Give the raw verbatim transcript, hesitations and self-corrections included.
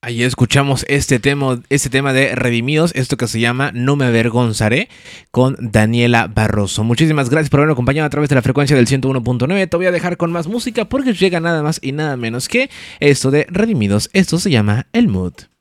Ahí escuchamos este tema, este tema de Redimidos, esto que se llama No me avergonzaré, con Daniela Barroso. Muchísimas gracias por haberme acompañado a través de la frecuencia del ciento uno punto nueve. Te voy a dejar con más música porque llega nada más y nada menos que esto de Redimidos. Esto se llama El Mood.